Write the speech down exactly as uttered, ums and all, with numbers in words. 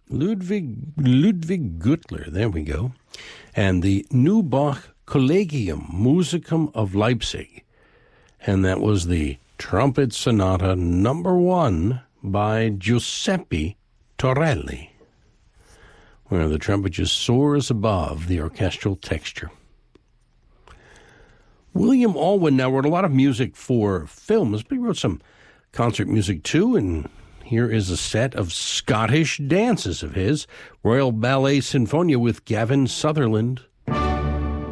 Ludwig, Ludwig Gürtler, there we go. And the Neubach Collegium Musicum of Leipzig. And that was the Trumpet Sonata number one by Giuseppe Torelli, where the trumpet just soars above the orchestral texture. William Alwyn now wrote a lot of music for films, but he wrote some concert music too, and here is a set of Scottish dances of his, Royal Ballet Sinfonia with Gavin Sutherland.